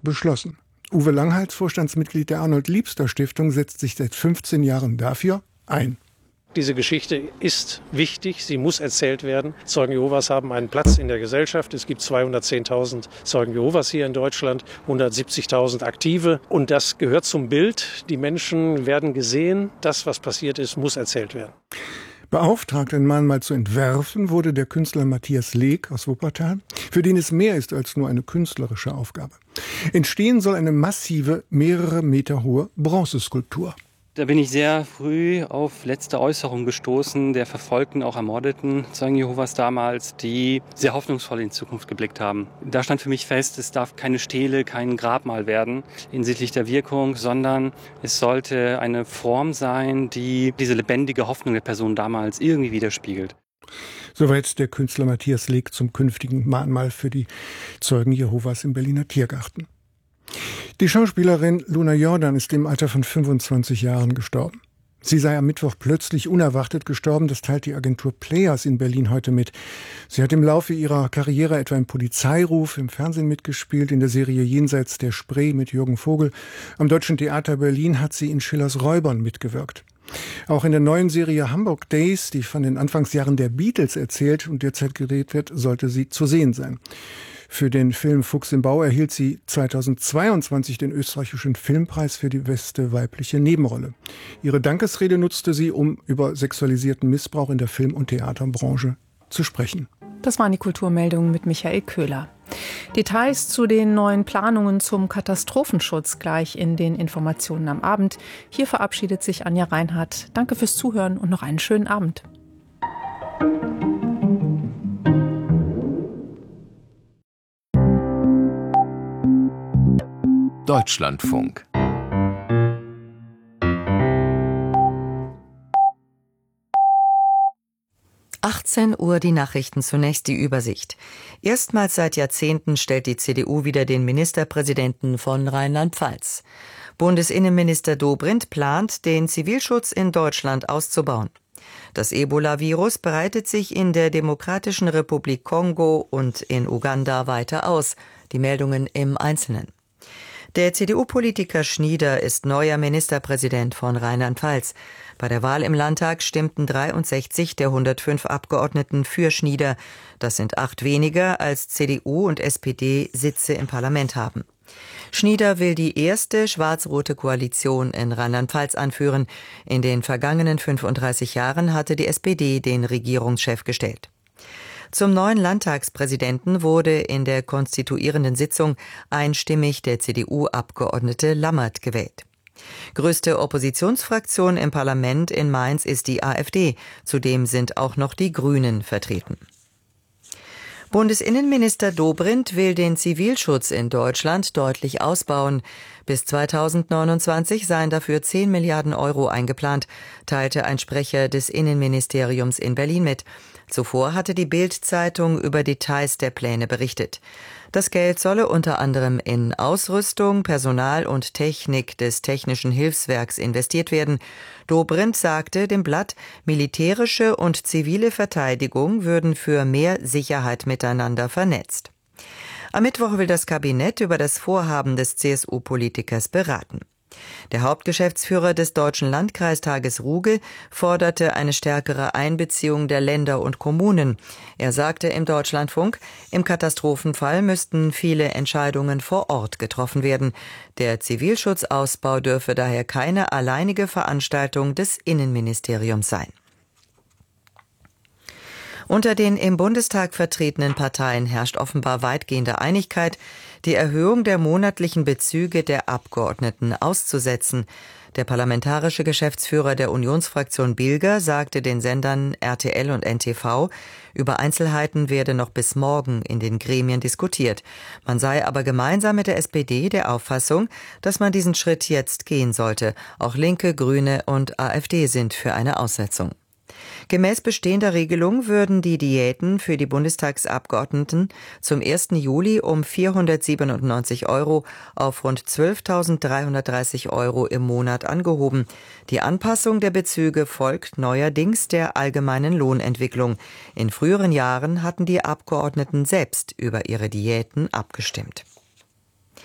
beschlossen. Uwe Langhals, Vorstandsmitglied der Arnold-Liebster-Stiftung, setzt sich seit 15 Jahren dafür ein. Diese Geschichte ist wichtig, sie muss erzählt werden. Zeugen Jehovas haben einen Platz in der Gesellschaft. Es gibt 210.000 Zeugen Jehovas hier in Deutschland, 170.000 Aktive. Und das gehört zum Bild. Die Menschen werden gesehen. Das, was passiert ist, muss erzählt werden. Beauftragt, ein Mahnmal zu entwerfen, wurde der Künstler Matthias Leek aus Wuppertal, für den es mehr ist als nur eine künstlerische Aufgabe. Entstehen soll eine massive, mehrere Meter hohe Bronzeskulptur. Da bin ich sehr früh auf letzte Äußerungen gestoßen der verfolgten, auch ermordeten Zeugen Jehovas damals, die sehr hoffnungsvoll in die Zukunft geblickt haben. Da stand für mich fest, es darf keine Stele, kein Grabmal werden hinsichtlich der Wirkung, sondern es sollte eine Form sein, die diese lebendige Hoffnung der Person damals irgendwie widerspiegelt. Soweit der Künstler Matthias Leek zum künftigen Mahnmal für die Zeugen Jehovas im Berliner Tiergarten. Die Schauspielerin Luna Jordan ist im Alter von 25 Jahren gestorben. Sie sei am Mittwoch plötzlich unerwartet gestorben, das teilt die Agentur Players in Berlin heute mit. Sie hat im Laufe ihrer Karriere etwa im Polizeiruf, im Fernsehen mitgespielt, in der Serie Jenseits der Spree mit Jürgen Vogel. Am Deutschen Theater Berlin hat sie in Schillers Räubern mitgewirkt. Auch in der neuen Serie Hamburg Days, die von den Anfangsjahren der Beatles erzählt und derzeit gedreht wird, sollte sie zu sehen sein. Für den Film Fuchs im Bau erhielt sie 2022 den österreichischen Filmpreis für die beste weibliche Nebenrolle. Ihre Dankesrede nutzte sie, um über sexualisierten Missbrauch in der Film- und Theaterbranche zu sprechen. Das waren die Kulturmeldungen mit Michael Köhler. Details zu den neuen Planungen zum Katastrophenschutz gleich in den Informationen am Abend. Hier verabschiedet sich Anja Reinhardt. Danke fürs Zuhören und noch einen schönen Abend. Deutschlandfunk. Uhr die Nachrichten, zunächst die Übersicht. Erstmals seit Jahrzehnten stellt die CDU wieder den Ministerpräsidenten von Rheinland-Pfalz. Bundesinnenminister Dobrindt plant, den Zivilschutz in Deutschland auszubauen. Das Ebola-Virus breitet sich in der Demokratischen Republik Kongo und in Uganda weiter aus. Die Meldungen im Einzelnen. Der CDU-Politiker Schnieder ist neuer Ministerpräsident von Rheinland-Pfalz. Bei der Wahl im Landtag stimmten 63 der 105 Abgeordneten für Schnieder. Das sind 8 weniger, als CDU und SPD Sitze im Parlament haben. Schnieder will die erste schwarz-rote Koalition in Rheinland-Pfalz anführen. In den vergangenen 35 Jahren hatte die SPD den Regierungschef gestellt. Zum neuen Landtagspräsidenten wurde in der konstituierenden Sitzung einstimmig der CDU-Abgeordnete Lammert gewählt. Größte Oppositionsfraktion im Parlament in Mainz ist die AfD. Zudem sind auch noch die Grünen vertreten. Bundesinnenminister Dobrindt will den Zivilschutz in Deutschland deutlich ausbauen. Bis 2029 seien dafür 10 Milliarden Euro eingeplant, teilte ein Sprecher des Innenministeriums in Berlin mit. Zuvor hatte die Bild-Zeitung über Details der Pläne berichtet. Das Geld solle unter anderem in Ausrüstung, Personal und Technik des Technischen Hilfswerks investiert werden. Dobrindt sagte dem Blatt, militärische und zivile Verteidigung würden für mehr Sicherheit miteinander vernetzt. Am Mittwoch will das Kabinett über das Vorhaben des CSU-Politikers beraten. Der Hauptgeschäftsführer des Deutschen Landkreistages Ruge forderte eine stärkere Einbeziehung der Länder und Kommunen. Er sagte im Deutschlandfunk, im Katastrophenfall müssten viele Entscheidungen vor Ort getroffen werden. Der Zivilschutzausbau dürfe daher keine alleinige Veranstaltung des Innenministeriums sein. Unter den im Bundestag vertretenen Parteien herrscht offenbar weitgehende Einigkeit, die Erhöhung der monatlichen Bezüge der Abgeordneten auszusetzen. Der parlamentarische Geschäftsführer der Unionsfraktion Bilger sagte den Sendern RTL und NTV, über Einzelheiten werde noch bis morgen in den Gremien diskutiert. Man sei aber gemeinsam mit der SPD der Auffassung, dass man diesen Schritt jetzt gehen sollte. Auch Linke, Grüne und AfD sind für eine Aussetzung. Gemäß bestehender Regelung würden die Diäten für die Bundestagsabgeordneten zum 1. Juli um 497 € auf rund 12.330 € im Monat angehoben. Die Anpassung der Bezüge folgt neuerdings der allgemeinen Lohnentwicklung. In früheren Jahren hatten die Abgeordneten selbst über ihre Diäten abgestimmt.